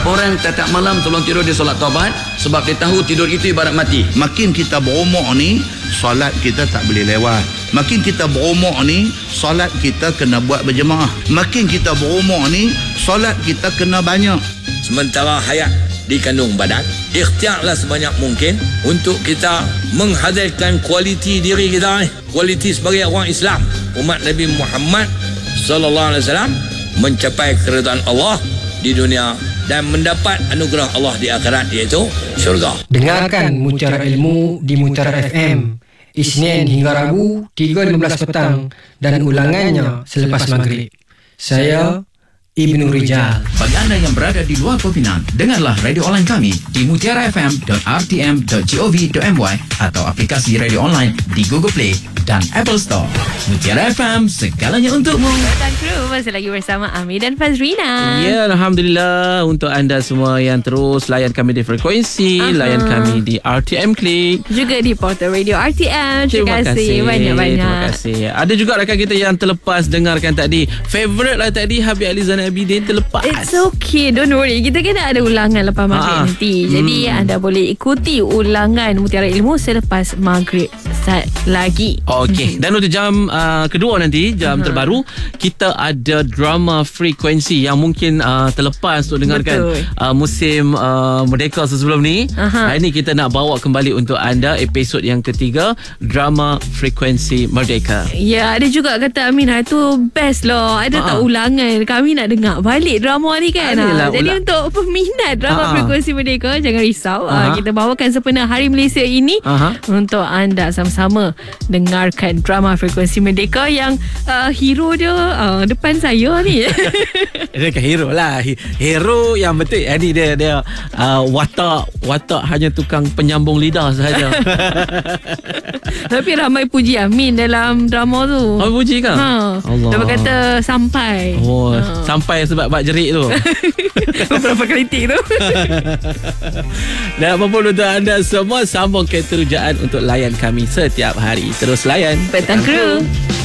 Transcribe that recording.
orang tiap malam sebelum tidur dia solat taubat sebab dia tahu tidur itu ibarat mati. Makin kita berumur ni, solat kita tak boleh lewat. Makin kita berumur ni, solat kita kena buat berjemaah. Makin kita berumur ni, solat kita kena banyak. Sementara hayat dikandung badan, ikhtiarlah sebanyak mungkin untuk kita menghadirkan kualiti diri kita, kualiti sebagai orang Islam, umat Nabi Muhammad sallallahu alaihi wasallam, mencapai keridhaan Allah di dunia dan mendapat anugerah Allah di akhirat, iaitu syurga. Dengarkan Mutiara Ilmu di Mutiara FM Isnin hingga Rabu 3.15 petang dan ulangannya selepas maghrib. Saya Ibnu Rijal. Bagi anda yang berada di luar Pinang, dengarlah radio online kami di mutiarafm.rtm.gov.my atau aplikasi radio online di Google Play dan Apple Store. Mutiara FM, segalanya untukmu. Tuan Kru masih lagi bersama Amir dan Fazrina. Ya, Alhamdulillah untuk anda semua yang terus layan kami di frekuensi, layan kami di RTM Klik, juga di portal radio RTM. Terima kasih banyak-banyak. Terima kasih. Ada juga rakan kita yang terlepas dengarkan tadi. Favorite lah tadi, Habib Alizan Abidin terlepas. It's okay, don't worry. Kita kena ada ulangan lepas maghrib nanti. Jadi anda boleh ikuti ulangan Mutiara Ilmu selepas maghrib start lagi. Okey. Dan untuk jam kedua nanti, jam terbaru, kita ada drama frekuensi yang mungkin terlepas untuk dengarkan musim Merdeka sebelum ni. Hari ni kita nak bawa kembali untuk anda episod yang ketiga, drama frekuensi Merdeka. Ya, ada juga kata Amin, itu best lah. Ada tak ulangan? Kami nak dengar balik drama ni kan. Jadi untuk peminat drama frekuensi Merdeka, jangan risau. Kita bawakan sempena Hari Malaysia ini untuk anda sama-sama dengarkan drama frekuensi Merdeka yang hero dia depan saya ni. Dia kan hero lah. Hero yang betul. Ini dia watak hanya tukang penyambung lidah sahaja. Tapi ramai puji Amin dalam drama tu. Oh, puji kan? Allah. Dia berkata sampai. Sampai sebab bak jerik tu. Beberapa kritik tu. Dan apapun untuk anda semua, sambung keterujaan untuk layan kami setiap hari. Terus layan Petang Kru.